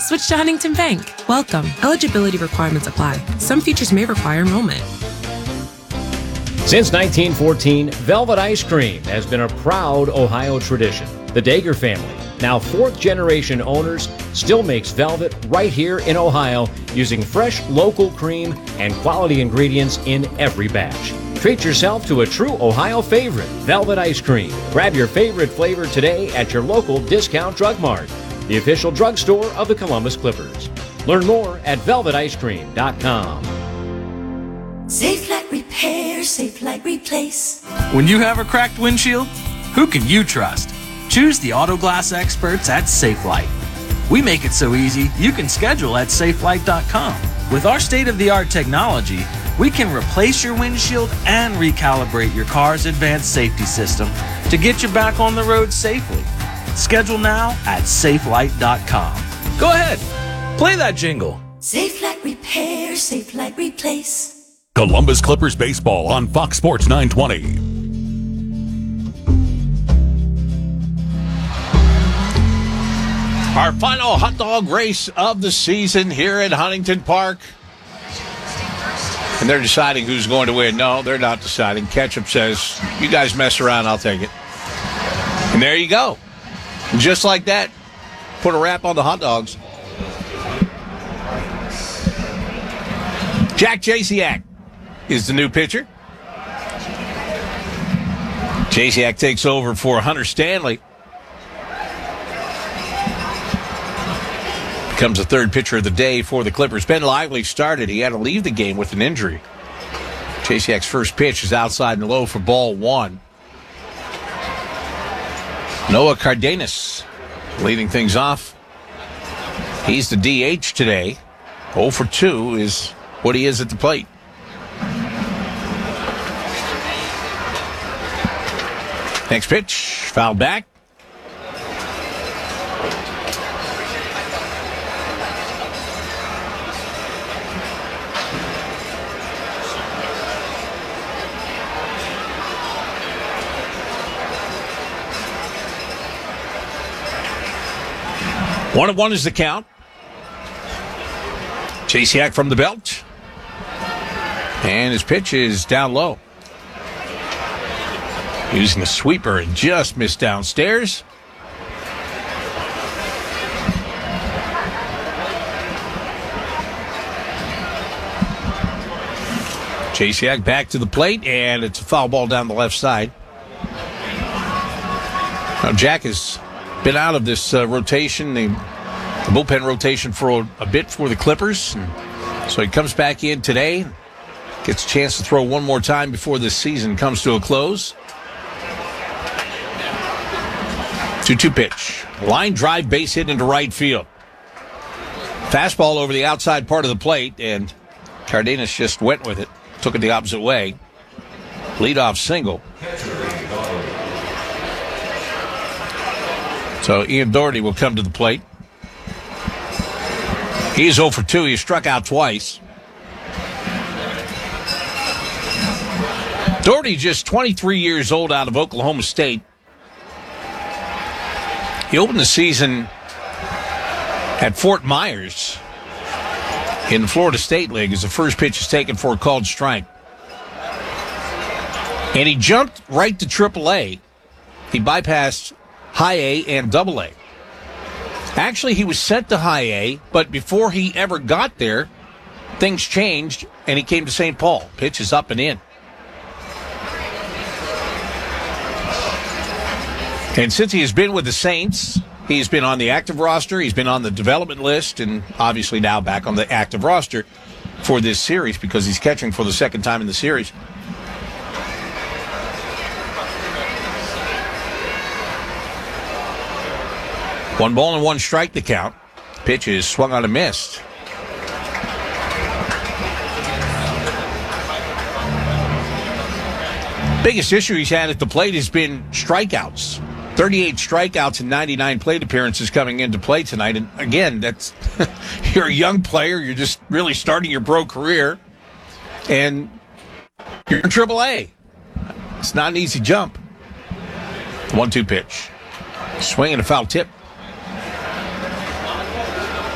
switch to Huntington Bank. Welcome. Eligibility requirements apply. Some features may require enrollment. Since 1914, Velvet Ice Cream has been a proud Ohio tradition. The Dager family, now fourth-generation owners, still makes Velvet right here in Ohio using fresh local cream and quality ingredients in every batch. Treat yourself to a true Ohio favorite, Velvet Ice Cream. Grab your favorite flavor today at your local Discount Drug Mart, the official drugstore of the Columbus Clippers. Learn more at velveticecream.com. Safe Light Repair, Safe Light Replace. When you have a cracked windshield, who can you trust? Choose the auto glass experts at Safelite. We make it so easy you can schedule at safelite.com. With our state-of-the-art technology, we can replace your windshield and recalibrate your car's advanced safety system to get you back on the road safely. Schedule now at safelite.com. Go ahead, play that jingle. Safe Light Repair, Safe Light Replace. Columbus Clippers baseball on Fox Sports 920. Our final hot dog race of the season here at Huntington Park. And they're deciding who's going to win. No, they're not deciding. Ketchup says, you guys mess around, I'll take it. And there you go. Just like that, put a wrap on the hot dogs. Jack Jasiak is the new pitcher. Jasiak takes over for Hunter Stanley. Becomes the third pitcher of the day for the Clippers. Ben Lively started. He had to leave the game with an injury. Jasiak's first pitch is outside and low for ball one. Noah Cardenas leading things off. He's the DH today. 0 for 2 is what he is at the plate. Next pitch, foul back. One of one is the count. Jasiak from the belt. And his pitch is down low. Using a sweeper and just missed downstairs. Jasiak back to the plate, and it's a foul ball down the left side. Now, Jack has been out of this rotation, the bullpen rotation for a bit for the Clippers. So he comes back in today, gets a chance to throw one more time before this season comes to a close. 2-2 pitch. Line drive, base hit into right field. Fastball over the outside part of the plate, and Cardenas just went with it. Took it the opposite way. Leadoff single. So Ian Doherty will come to the plate. He's 0 for 2. He struck out twice. Doherty, just 23 years old, out of Oklahoma State. He opened the season at Fort Myers in the Florida State League as the first pitch is taken for a called strike. And he jumped right to AAA. He bypassed High A and Double A. Actually, he was sent to High A, but before he ever got there, things changed, and he came to St. Paul. Pitch is up and in. And since he has been with the Saints, he's been on the active roster, he's been on the development list, and obviously now back on the active roster for this series because he's catching for the second time in the series. One ball and one strike the count. Pitch is swung on and missed. Biggest issue he's had at the plate has been strikeouts. 38 strikeouts and 99 plate appearances coming into play tonight. And again, that's you're a young player. You're just really starting your pro career. And you're in AAA. It's not an easy jump. 1-2 pitch. Swing and a foul tip.